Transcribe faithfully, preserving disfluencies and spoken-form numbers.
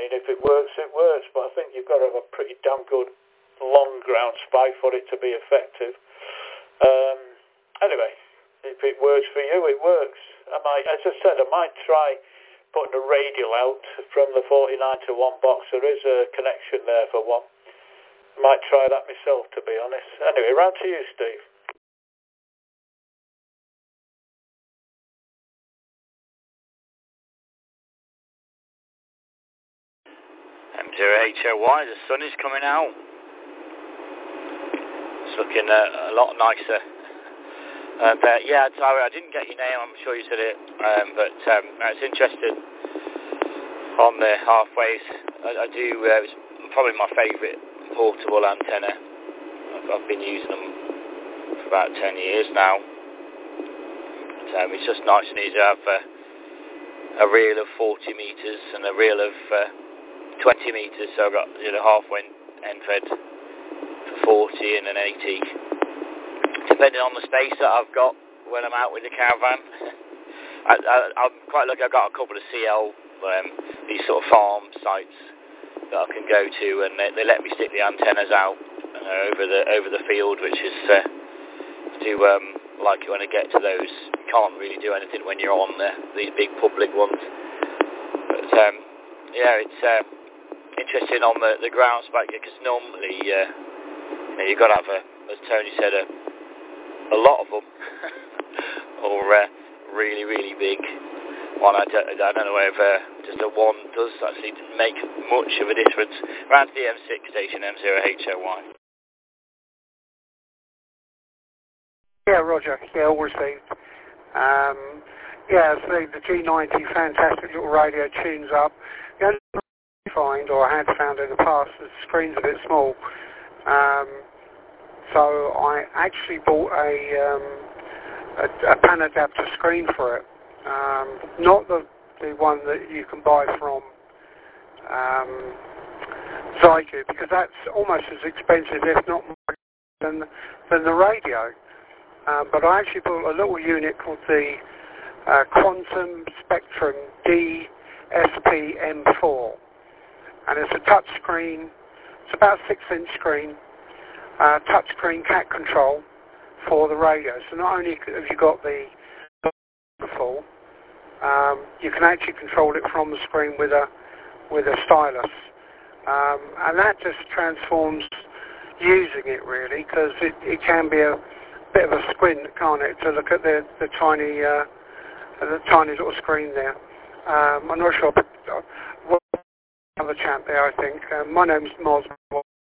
mean, if it works, it works, but I think you've got to have a pretty damn good long ground spike for it to be effective. Um, anyway, if it works for you, it works. I might, as I said, I might try putting a radial out from the forty-nine to one box. There is a connection there for one. I might try that myself, to be honest. Anyway, round to you, Steve. M zero H O Y, the sun is coming out. It's looking uh, a lot nicer. Uh, but yeah, sorry, I didn't get your name, I'm sure you said it, um, but um, I was interested on the halfways. I, I do, uh, it's probably my favourite portable antenna. I've, I've been using them for about ten years now. But, um, it's just nice and easy to have uh, a reel of forty metres and a reel of uh, twenty metres, so I've got you know, halfway end fed for forty and an eighty. Depending on the space that I've got when I'm out with the caravan. I, I, I'm quite lucky. I've got a couple of C L, um, these sort of farm sites that I can go to, and they, they let me stick the antennas out uh, over the over the field, which is uh, do um, like it when I get to those. You can't really do anything when you're on the, these big public ones. But um, yeah, it's uh, interesting on the, the ground spike because normally uh, you know, you've got to have a, as Tony said, a a lot of them, or uh, really, really big one. I don't, I don't know if uh, just a one does actually make much of a difference. Round to the M six station, M zero H O Y. Yeah, Roger. Yeah, all received. Um, yeah, so the G ninety, fantastic little radio, tunes up. The only thing I find, or I had found in the past, the screen's a bit small. Um, So I actually bought a, um, a, a pan adapter screen for it. Um, not the, the one that you can buy from um, Zygu, because that's almost as expensive, if not more, than, than the radio. Um, but I actually bought a little unit called the uh, Quantum Spectrum D S P M four. And it's a touch screen. It's about a six inch screen. Uh, touchscreen cat control for the radio. So not only have you got the full, um, you can actually control it from the screen with a with a stylus, um, and that just transforms using it really, because it, it can be a bit of a squint, can't it, to look at the the tiny uh, the tiny little screen there. Um, I'm not sure, but uh, what other chap there, I think. Uh, my name's Moz.